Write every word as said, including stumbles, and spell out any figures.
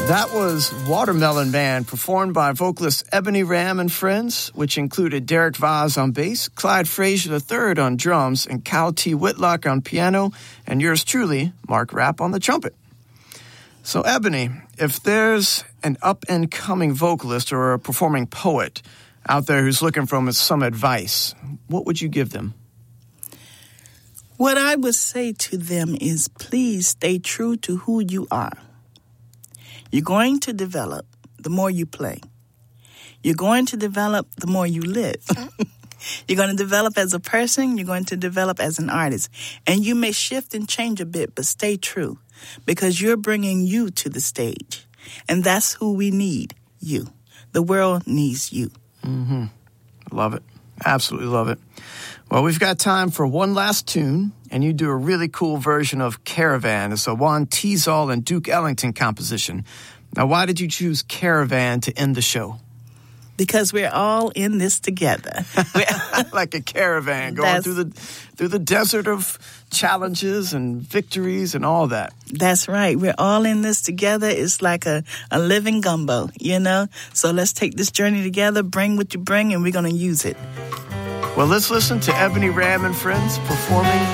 That was Watermelon Man, performed by vocalist Ebony Ram and Friends, which included Derek Vaz on bass, Clyde Frazier the third on drums, and Kyle T. Whitlock on piano, and yours truly, Mark Rapp, on the trumpet. So, Ebony, if there's an up-and-coming vocalist or a performing poet out there who's looking for some advice, what would you give them? What I would say to them is, please stay true to who you are. You're going to develop the more you play. You're going to develop the more you live. You're going to develop as a person. You're going to develop as an artist. And you may shift and change a bit, but stay true because you're bringing you to the stage. And that's who we need, you. The world needs you. Mm-hmm. Love it. Absolutely love it. Well, we've got time for one last tune, and you do a really cool version of Caravan. It's a Juan Teasall and Duke Ellington composition. Now, why did you choose Caravan to end the show? Because we're all in this together. Like a caravan going That's, through the through the desert of challenges and victories and all that. That's right. We're all in this together. It's like a, a living gumbo, you know? So let's take this journey together, bring what you bring, and we're going to use it. Well, let's listen to Ebony Ram and Friends performing